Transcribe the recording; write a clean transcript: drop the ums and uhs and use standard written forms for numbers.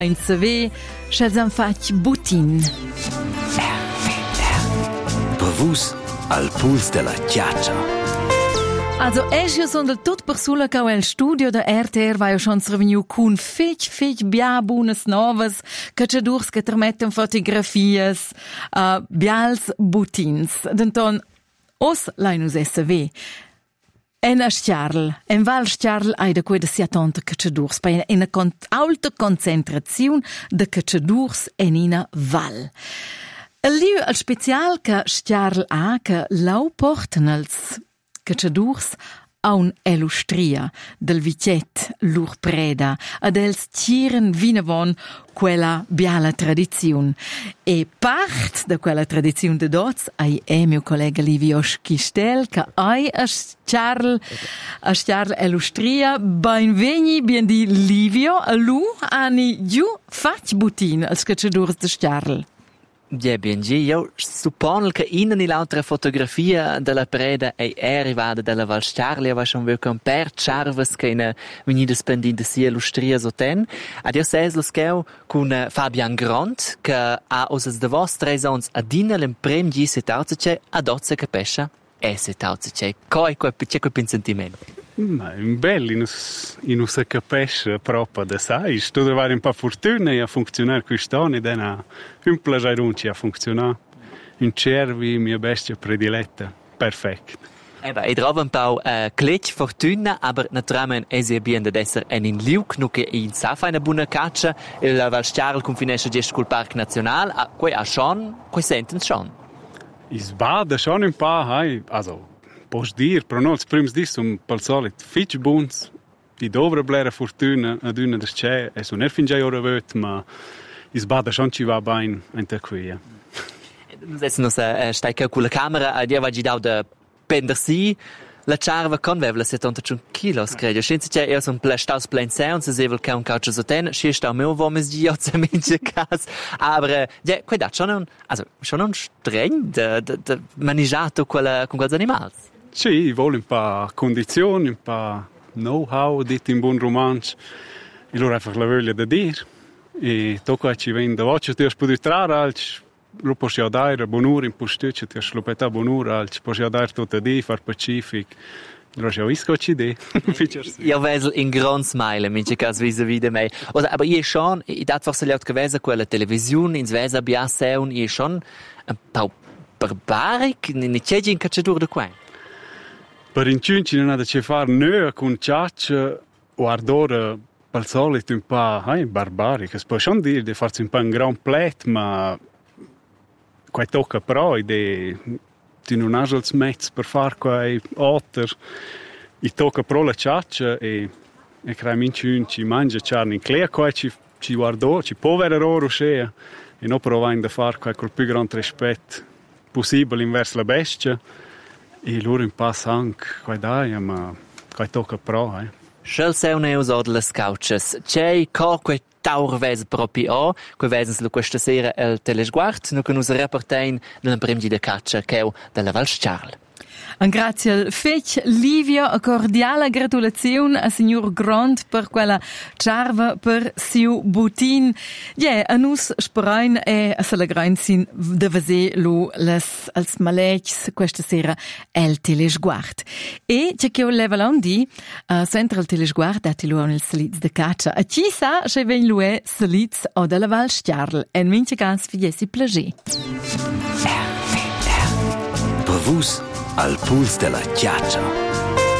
In CV, schels han fatg butin. Pavus al puls della chiaccia. Also, io sono del tot persula che il studio da RTR vai schon revenu con fech bia buonas novas, che c'è durs che permettono fotografias, bials butins. Denton, os lainus SV. En Val Stiarl hai da quei da sia tonta cacciadurs, per una alta concentrazione de cacciadurs en ina val. Il liu al special che Stiarl ha, che lau porten als cacciadurs a un elustria del vicet lur preda, ad els tiren vinavon quella biala tradizione. E part da quella tradizione de dots ai mio collega Livio Schistel, che ai a Stiarl elustria, benveni bien di Livio, a lu ani giù fac butin als cacciadurs de Stiarl. Ja, benji, io suppongo che in l'altra fotografia della preda è arrivata dalla Val Stiarl, va schon welcome per charves che in venida spendida sia illustria so ten. Adio ses lo scheu con Fabian Grant che ha osas de vostre sons adina l'emprem di setauce ad ozze che pescia e setauce. Coi quel sentimento. Ma è bello, in un se capisce proprio da sai, sto trovare un po' fortuna a funzionare quest'anno ed è un piacere a funzionare. In cervi, mia bestia prediletta, perfetto. Ich trovo un po' glitch fortuna, aber naturalmente è sehr bien ad essere in liuk, nu che in Safa una buona caccia, il Val Stiarl confinesce gest col Parc Nazional, quei a schon, quei senten schon. Is bada schon un po', also posso dire, però no, els prims dis sono pel solit fitch buns, i dovre blera fortuna ad una des c'è, e sono fin già ora vöt, ma is bada schon ci va bain enta qui. Adesso nos stai con la camera, a dia va gi dau da pendersi, la charva convevla 75 kilos, credo. Scienza c'è io son plastaus plein sound, se sevel che un calcio so ten, schi sta meu vomes di ozza mince cas. Aber ja, quei dat schon un streng de manigiato con quels animals. Sì, vuole un po' condizioni, un po' know-how, detto in buon romanzo. E allora einfach la voglia da dire. E tocca ci viene da voce, ti puoi trarre, alci, lo possiamo dare, buon'ora in postuccio, ti puoi dare buon'ora, alci, possiamo dare tutto di, far pacific. Allora, ich weiß Gott Idee. Io vedo in gran smile, mince cas vis-a-vis de me. Aber io schon, i dat forse liaut gewesen, quella televisione, in svesa bia seun, io schon un po' barbaric, ne c'è in cacciadur de qua. Per incinci non ha da fare noi con ciaccia o ardore per solito un po' barbarico. Si può schon dire di farsi un po' un gran plet, ma qua tocca però di non hai il mezzo per fare quei otter. I tocca però la ciaccia e crea incinci mangia ciarni in clea qua ci guardò, ci può avere oro scea e non provare da fare col più grande rispetto possibile verso la bestia. E loro in pass anche, qua dai, ma qua tocca pro, Schel seun eus od las couches. C'è quei taur ves proprio quei vesens lo questa sera el telesguard, no che nus reportein nell'emprem di caccia che della Val Stiarl. Grazie al fech Livio, a cordiale gratulazione a signor Grant per quella charva per siu butin. Ja, a nus sperein e a salagrein sin de vese lo als malets questa sera el telesguard. E c'è che level di central telesguard dati lo nel salits de caccia. A ci sa che ven lo è salits o della Val Stiarl. En mince gas fiesi plagé. Pavus al puls della chiaccia.